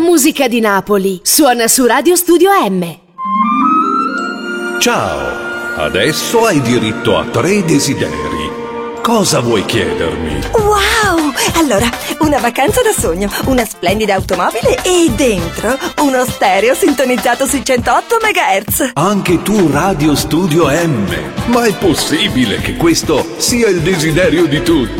musica di Napoli suona su Radio Studio M. Ciao, adesso hai diritto a 3 desideri. Cosa vuoi chiedermi? Wow! Allora, una vacanza da sogno, una splendida automobile e dentro uno stereo sintonizzato sui 108 MHz. Anche tu Radio Studio M. Ma è possibile che questo sia il desiderio di tutti?